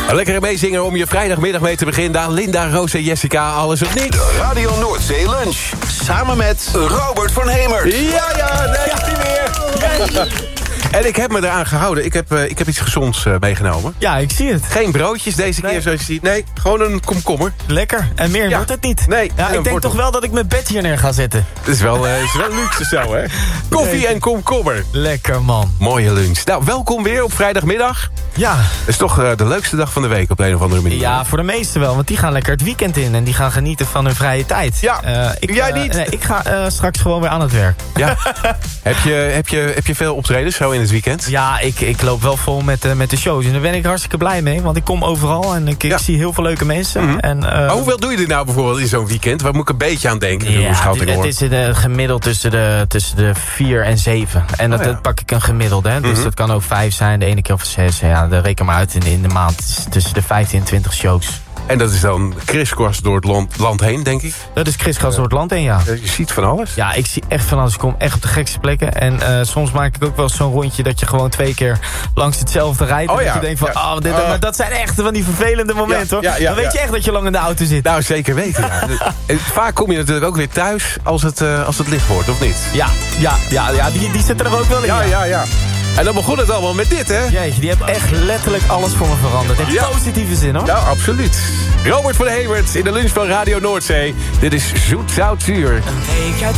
Een lekkere meezinger om je vrijdagmiddag mee te beginnen. Linda, Roos en Jessica, alles of niks. De Radio Noordzee Lunch. Samen met Robert van Hemert. Ja, daar is hij weer. En ik heb me eraan gehouden. Ik heb iets gezonds meegenomen. Ja, ik zie het. Geen broodjes deze keer zoals je ziet. Nee, gewoon een komkommer. Lekker. En meer wordt het niet. Nee. Ja, ik denk toch wel dat ik mijn bed hier neer ga zetten. Het is wel luxe zo, hè? Koffie en komkommer. Lekker, man. Mooie lunch. Nou, welkom weer op vrijdagmiddag. Ja. Het is toch de leukste dag van de week op de een of andere manier. Ja, voor de meesten wel. Want die gaan lekker het weekend in. En die gaan genieten van hun vrije tijd. Ja, jij niet? Nee, ik ga straks gewoon weer aan het werk. Ja. heb je veel optredens zo in het weekend? Ja, ik loop wel vol met de shows. En daar ben ik hartstikke blij mee. Want ik kom overal en ik zie heel veel leuke mensen. Mm-hmm. En, maar hoeveel doe je dit nou bijvoorbeeld in zo'n weekend? Waar moet ik een beetje aan denken? Ja, het is gemiddeld tussen de 4 en 7. En dat pak ik een gemiddelde. Hè? Dus dat kan ook 5 zijn, de ene keer of 6. Ja, dat reken maar uit in de maand. Tussen de 15 en 20 shows. En dat is dan kriskras door het land heen, denk ik? Dat is kriskras door het land heen, ja. Je ziet van alles? Ja, ik zie echt van alles. Ik kom echt op de gekste plekken. En soms maak ik ook wel zo'n rondje dat je gewoon 2 keer langs hetzelfde rijdt. En dat je denkt van, maar dat zijn echt van die vervelende momenten, hoor. Dan weet je echt dat je lang in de auto zit. Nou, zeker weten, ja. En vaak kom je natuurlijk ook weer thuis als het licht wordt, of niet? Ja, die zitten er ook wel in. Ja. En dan begon het allemaal met dit, hè? Jeetje, die heeft echt letterlijk alles voor me veranderd. In positieve zin, hoor. Nou, absoluut. Robert van Hemert in de lunch van Radio Noordzee. Dit is Zoet Zout Zuur. Een week uit